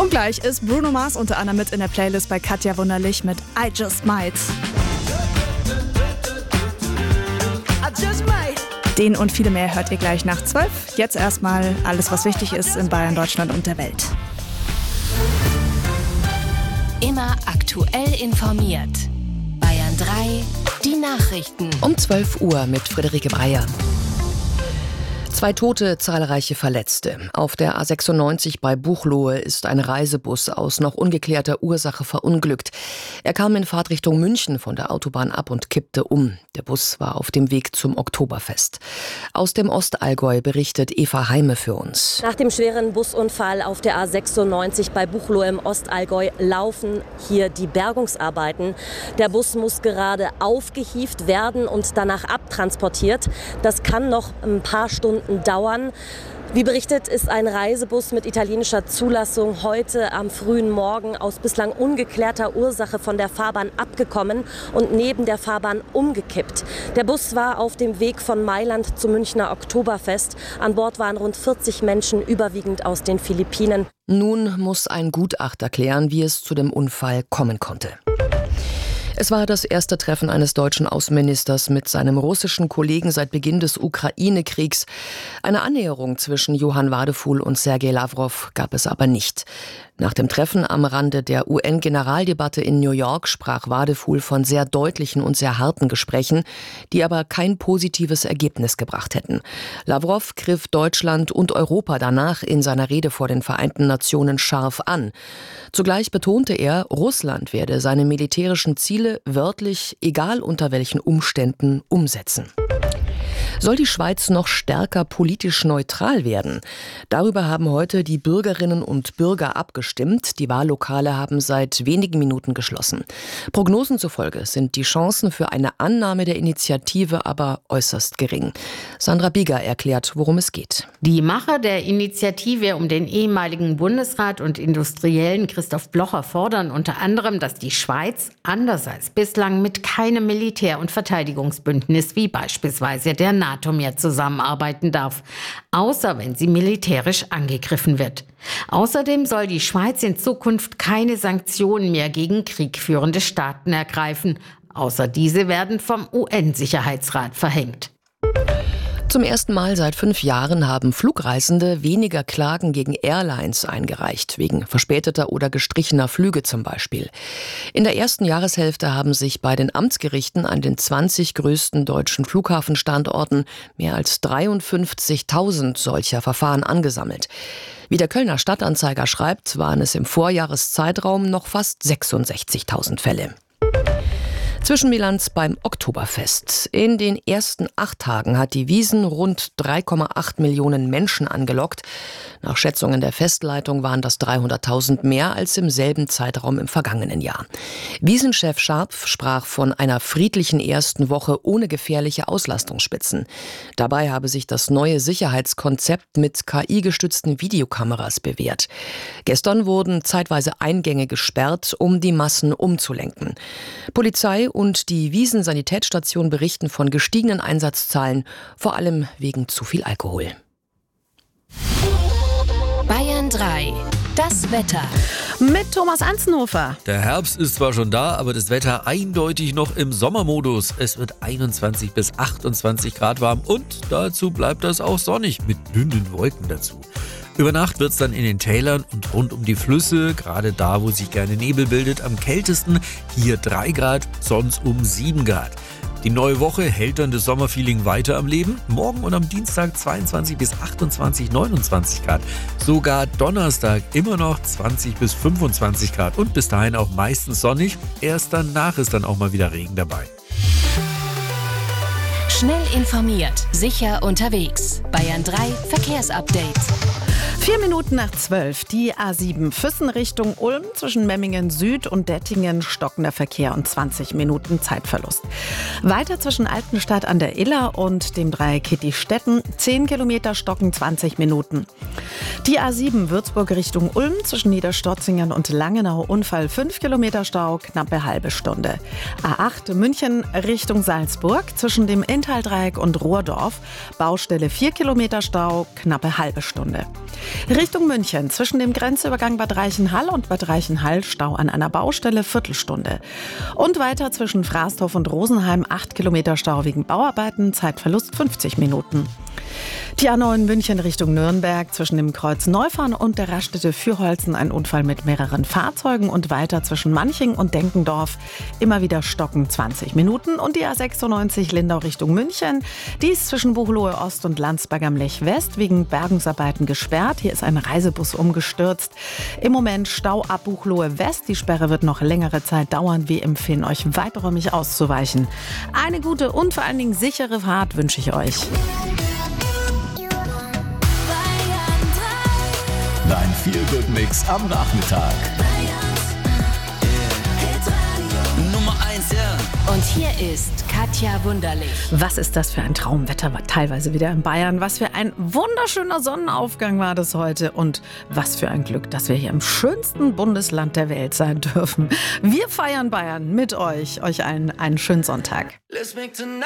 Und gleich ist Bruno Mars unter anderem mit in der Playlist bei Katja Wunderlich mit I Just Might. Den und viele mehr hört ihr gleich nach 12. Jetzt erstmal alles, was wichtig ist in Bayern, Deutschland und der Welt. Immer aktuell informiert. Bayern 3, die Nachrichten. Um 12 Uhr mit Friederike Breyer. 2 Tote, zahlreiche Verletzte. Auf der A96 bei Buchloe ist ein Reisebus aus noch ungeklärter Ursache verunglückt. Er kam in Fahrtrichtung München von der Autobahn ab und kippte um. Der Bus war auf dem Weg zum Oktoberfest. Aus dem Ostallgäu berichtet Eva Heime für uns. Nach dem schweren Busunfall auf der A96 bei Buchloe im Ostallgäu laufen hier die Bergungsarbeiten. Der Bus muss gerade aufgehievt werden und danach abtransportiert. Das kann noch ein paar Stunden dauern. Wie berichtet, ist ein Reisebus mit italienischer Zulassung heute am frühen Morgen aus bislang ungeklärter Ursache von der Fahrbahn abgekommen und neben der Fahrbahn umgekippt. Der Bus war auf dem Weg von Mailand zum Münchner Oktoberfest. An Bord waren rund 40 Menschen, überwiegend aus den Philippinen. Nun muss ein Gutachter klären, wie es zu dem Unfall kommen konnte. Es war das erste Treffen eines deutschen Außenministers mit seinem russischen Kollegen seit Beginn des Ukraine-Kriegs. Eine Annäherung zwischen Johann Wadefuhl und Sergei Lavrov gab es aber nicht. Nach dem Treffen am Rande der UN-Generaldebatte in New York sprach Wadefuhl von sehr deutlichen und sehr harten Gesprächen, die aber kein positives Ergebnis gebracht hätten. Lavrov griff Deutschland und Europa danach in seiner Rede vor den Vereinten Nationen scharf an. Zugleich betonte er, Russland werde seine militärischen Ziele wörtlich, egal unter welchen Umständen, umsetzen. Soll die Schweiz noch stärker politisch neutral werden? Darüber haben heute die Bürgerinnen und Bürger abgestimmt. Die Wahllokale haben seit wenigen Minuten geschlossen. Prognosen zufolge sind die Chancen für eine Annahme der Initiative aber äußerst gering. Sandra Bieger erklärt, worum es geht. Die Macher der Initiative um den ehemaligen Bundesrat und Industriellen Christoph Blocher fordern unter anderem, dass die Schweiz, anders als bislang, mit keinem Militär- und Verteidigungsbündnis wie beispielsweise der NATO mehr zusammenarbeiten darf, außer wenn sie militärisch angegriffen wird. Außerdem soll die Schweiz in Zukunft keine Sanktionen mehr gegen kriegführende Staaten ergreifen, außer diese werden vom UN-Sicherheitsrat verhängt. Zum ersten Mal seit 5 Jahren haben Flugreisende weniger Klagen gegen Airlines eingereicht, wegen verspäteter oder gestrichener Flüge zum Beispiel. In der ersten Jahreshälfte haben sich bei den Amtsgerichten an den 20 größten deutschen Flughafenstandorten mehr als 53.000 solcher Verfahren angesammelt. Wie der Kölner Stadtanzeiger schreibt, waren es im Vorjahreszeitraum noch fast 66.000 Fälle. Zwischenbilanz beim Oktoberfest. In den ersten 8 Tagen hat die Wiesn rund 3,8 Millionen Menschen angelockt. Nach Schätzungen der Festleitung waren das 300.000 mehr als im selben Zeitraum im vergangenen Jahr. Wiesn-Chef Scharpf sprach von einer friedlichen ersten Woche ohne gefährliche Auslastungsspitzen. Dabei habe sich das neue Sicherheitskonzept mit KI-gestützten Videokameras bewährt. Gestern wurden zeitweise Eingänge gesperrt, um die Massen umzulenken. Polizei und die Wiesn-Sanitätsstation berichten von gestiegenen Einsatzzahlen, vor allem wegen zu viel Alkohol. Bayern 3, das Wetter. Mit Thomas Anzenhofer. Der Herbst ist zwar schon da, aber das Wetter eindeutig noch im Sommermodus. Es wird 21 bis 28 Grad warm und dazu bleibt es auch sonnig mit dünnen Wolken dazu. Über Nacht wird es dann in den Tälern und rund um die Flüsse, gerade da, wo sich gerne Nebel bildet, am kältesten, hier 3 Grad, sonst um 7 Grad. Die neue Woche hält dann das Sommerfeeling weiter am Leben. Morgen und am Dienstag 22 bis 28, 29 Grad. Sogar Donnerstag immer noch 20 bis 25 Grad und bis dahin auch meistens sonnig. Erst danach ist dann auch mal wieder Regen dabei. Schnell informiert, sicher unterwegs. Bayern 3 Verkehrsupdate. 4 Minuten nach 12, die A7 Füssen Richtung Ulm, zwischen Memmingen Süd und Dettingen stockender Verkehr und 20 Minuten Zeitverlust. Weiter zwischen Altenstadt an der Iller und dem Dreieck Kittistetten 10 Kilometer stocken, 20 Minuten. Die A7 Würzburg Richtung Ulm, zwischen Niederstotzingen und Langenau Unfall 5 Kilometer Stau, knappe halbe Stunde. A8 München Richtung Salzburg, zwischen dem Inntal-Dreieck und Rohrdorf, Baustelle 4 Kilometer Stau, knappe halbe Stunde. Richtung München, zwischen dem Grenzübergang Bad Reichenhall und Bad Reichenhall Stau an einer Baustelle, Viertelstunde. Und weiter zwischen Frastorf und Rosenheim 8 Kilometer Stau wegen Bauarbeiten, Zeitverlust 50 Minuten. Die A9 München Richtung Nürnberg, zwischen dem Kreuz Neufahren und der Raststätte Fürholzen ein Unfall mit mehreren Fahrzeugen und weiter zwischen Manching und Denkendorf immer wieder stocken 20 Minuten. Und die A96 Lindau Richtung München, die ist zwischen Buchloe Ost und Landsberg am Lech West wegen Bergungsarbeiten gesperrt. Hier ist ein Reisebus umgestürzt. Im Moment Stau ab Buchloe West. Die Sperre wird noch längere Zeit dauern. Wir empfehlen euch weiträumig auszuweichen. Eine gute und vor allen Dingen sichere Fahrt wünsche ich euch. Dein Feel-Good-Mix am Nachmittag. Nummer 1, ja. Und hier ist Katja Wunderlich. Was ist das für ein Traumwetter, war teilweise wieder in Bayern. Was für ein wunderschöner Sonnenaufgang war das heute. Und was für ein Glück, dass wir hier im schönsten Bundesland der Welt sein dürfen. Wir feiern Bayern mit euch. Euch allen einen schönen Sonntag.